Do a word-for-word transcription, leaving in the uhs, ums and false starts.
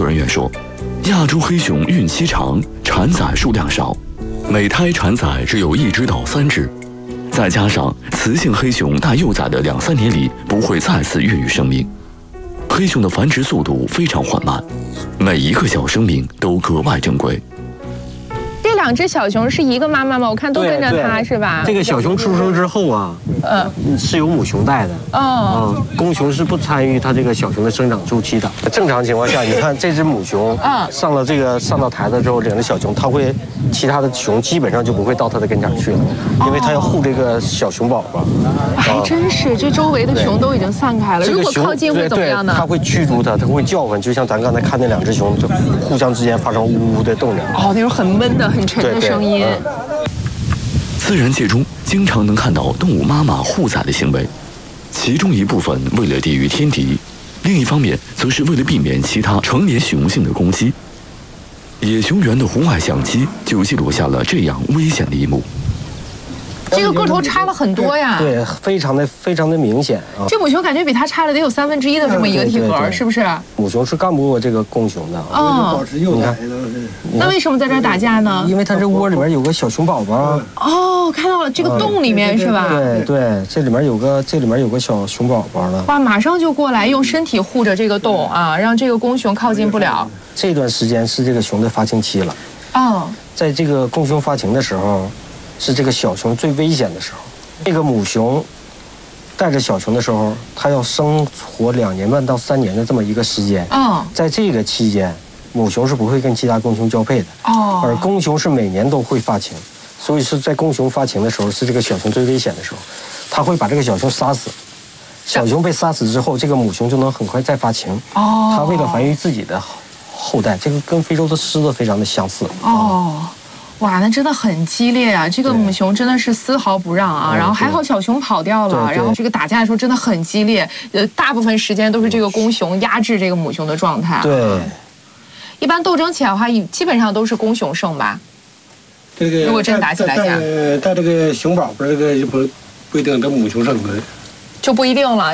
人员说，亚洲黑熊孕期长，产崽数量少，每胎产崽只有一只到三只，再加上雌性黑熊大幼崽的两三年里不会再次孕育生命，黑熊的繁殖速度非常缓慢，每一个小生命都格外珍贵。 这两只小熊是一个妈妈吗？我看都跟着它是吧？ 这个小熊出生之后啊，呃，是由母熊带的。哦。嗯，公熊是不参与它这个小熊的生长周期的。正常情况下，你看这只母熊，嗯，上了这个上到台子之后，领着小熊，它会，其他的熊基本上就不会到它的跟前去了，因为它要护这个小熊宝宝。 还真是，这周围的熊都已经散开了。如果靠近会怎么样呢？ 它会驱逐它，它会叫唤，就像咱刚才看那两只熊，就互相之间发生呜呜的动静。 哦，那种很闷的、很沉的声音。 自然界中经常能看到动物妈妈护崽的行为，其中一部分为了抵御天敌，另一方面则是为了避免其他成年雄性的攻击。野熊园的红外相机就记录下了这样危险的一幕。 这个个头差了很多呀， 对，非常的非常的明显啊。 这母熊感觉比它差了得有三分之一的这么一个体格，是不是？ 母熊是干不过这个公熊的。 哦， 你看， 那为什么在这儿打架呢？ 因为它这窝里面有个小熊宝宝。 哦，看到了，这个洞里面是吧？ 对对，这里面有个这里面有个小熊宝宝了。 哇，马上就过来，用身体护着这个洞啊，让这个公熊靠近不了。 这段时间是这个熊的发情期了。哦，在这个公熊发情的时候。是这个小熊最危险的时候。这个母熊带着小熊的时候，它要生活两年半到三年的这么一个时间。嗯，在这个期间，母熊是不会跟其他公熊交配的。哦，而公熊是每年都会发情，所以是在公熊发情的时候，是这个小熊最危险的时候。它会把这个小熊杀死，小熊被杀死之后，这个母熊就能很快再发情。哦，它为了繁育自己的后代，这个跟非洲的狮子非常的相似。哦。 哇，那真的很激烈啊！这个母熊真的是丝毫不让啊，然后还好小熊跑掉了，然后这个打架的时候真的很激烈，呃，大部分时间都是这个公熊压制这个母熊的状态。 对， 一般斗争起来的话，基本上都是公熊胜吧？ 这个如果真打起来讲， 但这个熊宝宝这个不不一定，这母熊胜的， 就不一定了。